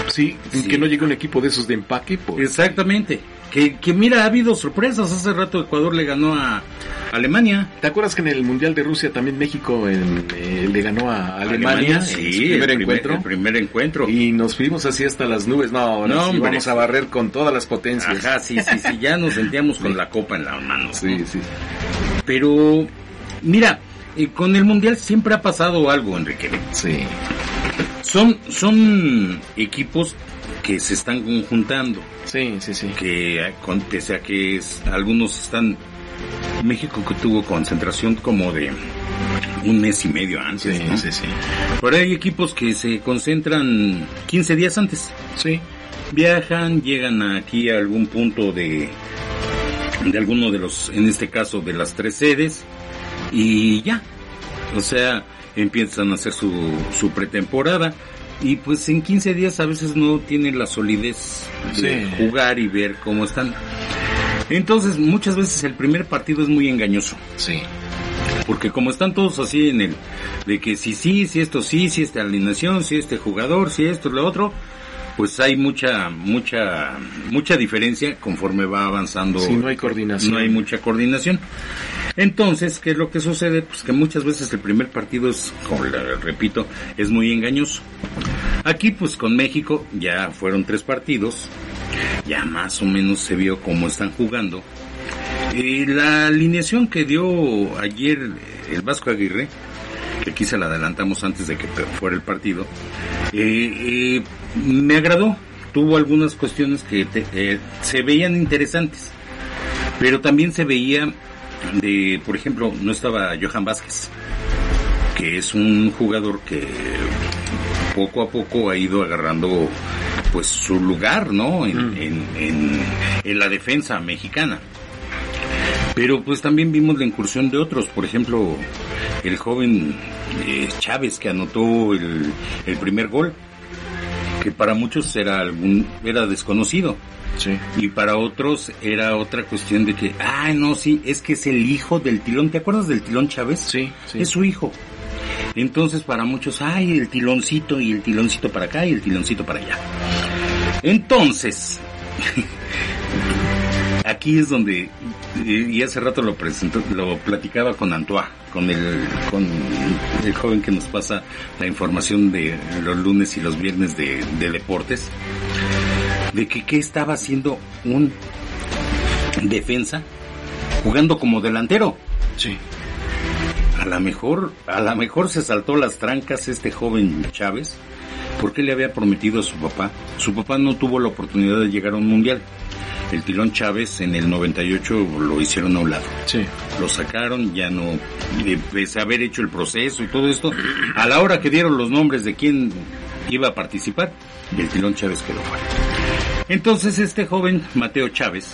Sí, que no llegue un equipo de esos de empaque. Exactamente. Que mira, ha habido sorpresas. Hace rato Ecuador le ganó a Alemania. ¿Te acuerdas que en el Mundial de Rusia también México le ganó a Alemania? Sí, el primer encuentro. Y nos fuimos así hasta las nubes. No, sí, vamos a barrer con todas las potencias. Ajá, sí, ya nos sentíamos con la copa en la mano. Sí, ¿no? Sí. Pero, mira, con el Mundial siempre ha pasado algo, Enrique. Sí. Son equipos que se están conjuntando. Sí. Que pese a que algunos están... México que tuvo concentración como de un mes y medio antes, sí, ¿no? Sí. Pero hay equipos que se concentran 15 días antes. Sí. Viajan, llegan aquí a algún punto de alguno de los, en este caso, de las 3 sedes, y ya. O sea, empiezan a hacer su pretemporada. Y pues en 15 días a veces no tienen la solidez de jugar y ver cómo están. Entonces muchas veces el primer partido es muy engañoso. Sí. Porque como están todos así en el de que si esto sí, si esta alineación, si este jugador, si esto, lo otro, pues hay mucha diferencia conforme va avanzando. Sí, no hay coordinación. No hay mucha coordinación. Entonces, ¿qué es lo que sucede? Pues que muchas veces el primer partido es, como repito, es muy engañoso. Aquí, pues con México ya fueron 3 partidos, ya más o menos se vio cómo están jugando. La alineación que dio ayer el Vasco Aguirre, que aquí se la adelantamos antes de que fuera el partido, me agradó. Tuvo algunas cuestiones que se veían interesantes, pero también se veía por ejemplo, no estaba Johan Vázquez, que es un jugador que poco a poco ha ido agarrando pues su lugar, ¿no? En la defensa mexicana. Pero pues también vimos la incursión de otros, por ejemplo, el joven Chávez, que anotó el primer gol, que para muchos era desconocido. Sí. Y para otros era otra cuestión de que, no, sí, es que es el hijo del Tilón. ¿Te acuerdas del Tilón Chávez? Sí. Es su hijo. Entonces para muchos, el tiloncito, y el tiloncito para acá y el tiloncito para allá. Entonces, aquí es donde, y hace rato lo platicaba con Antoine, con el joven que nos pasa la información de los lunes y los viernes de deportes, de que qué estaba haciendo un defensa jugando como delantero. Sí. A lo mejor se saltó las trancas este joven Chávez, porque le había prometido a su papá. Su papá no tuvo la oportunidad de llegar a un mundial. El Tilón Chávez en el 98 lo hicieron a un lado. Sí. Lo sacaron, ya no, pese a haber hecho el proceso y todo esto, a la hora que dieron los nombres de quién iba a participar, el Tilón Chávez quedó fuera. Entonces este joven Mateo Chávez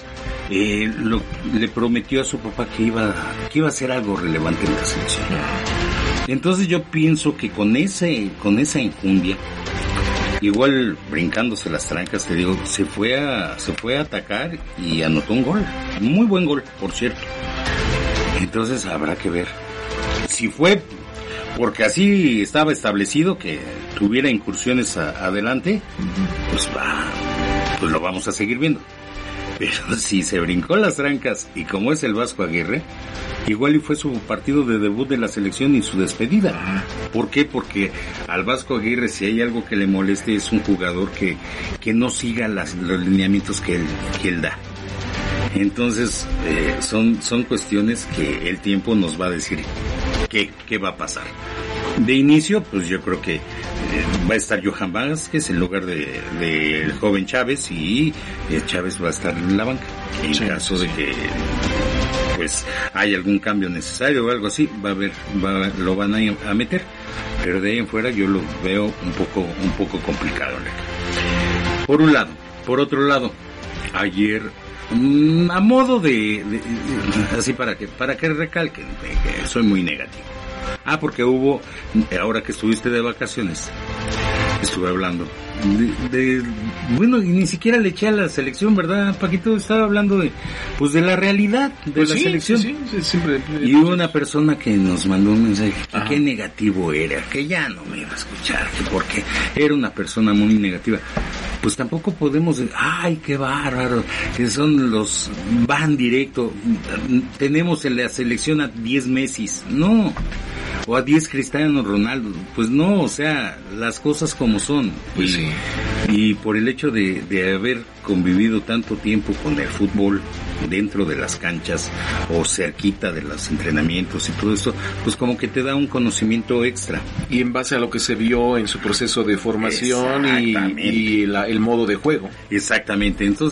le prometió a su papá que iba a hacer algo relevante en la selección. Entonces yo pienso que con esa enjundia, igual brincándose las trancas, te digo, se fue a atacar y anotó un gol, muy buen gol, por cierto. Entonces habrá que ver si fue porque así estaba establecido que tuviera incursiones adelante, pues lo vamos a seguir viendo. Pero si se brincó las trancas y como es el Vasco Aguirre, igual y fue su partido de debut de la selección y su despedida. ¿Por qué? Porque al Vasco Aguirre, si hay algo que le moleste, es un jugador que no siga los lineamientos que él da. Entonces son cuestiones que el tiempo nos va a decir qué va a pasar. De inicio, pues yo creo que va a estar Johan Vázquez en lugar de joven Chávez, y Chávez va a estar en la banca en caso de que pues hay algún cambio necesario o algo así, lo van a meter, pero de ahí en fuera yo lo veo un poco complicado. Por un lado. Por otro lado, ayer, a modo de así para que recalquen que soy muy negativo. Porque ahora que estuviste de vacaciones, estuve hablando bueno, y ni siquiera le eché a la selección, ¿verdad, Paquito? Estaba hablando de la realidad de la selección. Sí, siempre. Y hubo una persona que nos mandó un mensaje que qué negativo era, que ya no me iba a escuchar, que porque era una persona muy negativa. pues tampoco podemos decir, ay, qué bárbaro, que van directo, tenemos en la selección a 10 Messis, no, o a 10 Cristiano Ronaldo, pues no, o sea, las cosas como son, pues sí. Y por el hecho de haber convivido tanto tiempo con el fútbol dentro de las canchas o cerquita de los entrenamientos y todo eso, pues como que te da un conocimiento extra. Y en base a lo que se vio en su proceso de formación y el modo de juego. Exactamente, entonces